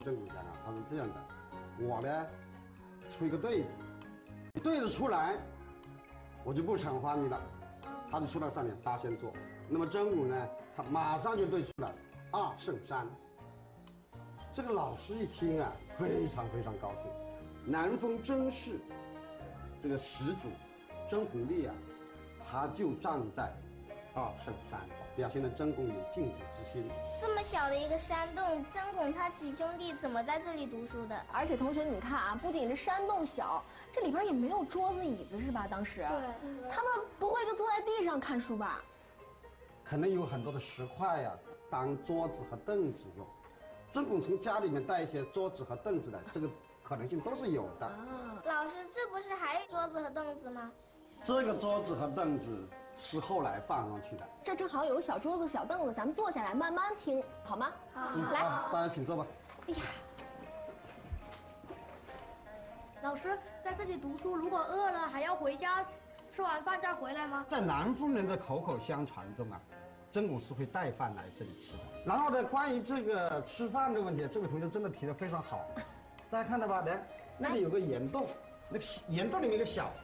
曾巩讲啊，他是这样的，我呢出一个对子，你对子出来，我就不惩罚你了。他就出到上面八仙座，那么曾巩呢，他马上就对出来2胜3。这个老师一听啊，非常非常高兴。南丰曾氏这个始祖曾弘历啊，他就站在2胜3，表现了曾巩有敬主之心。 这么小的一个山洞，曾巩他几兄弟怎么在这里读书的？ 而且同学，你看啊，不仅是山洞小，这里边也没有桌子椅子是吧？当时，对，他们不会就坐在地上看书吧？ 可能有很多的石块呀、当桌子和凳子用。曾巩从家里面带一些桌子和凳子来，这个可能性都是有的。 老师，这不是还有桌子和凳子吗？ 这个桌子和凳子是后来放上去的。 这正好有小桌子、小凳子，咱们坐下来慢慢听，好吗？好，来， 大家请坐吧。 哎呀， 老师在这里读书，如果饿了还要回家，吃完饭再回来吗？ 在南丰人的口口相传中啊，曾巩是会带饭来这里吃的。然后呢，关于这个吃饭的问题，这位同学真的提得非常好。大家看到吧？来，那里有个岩洞，那个岩洞里面有个小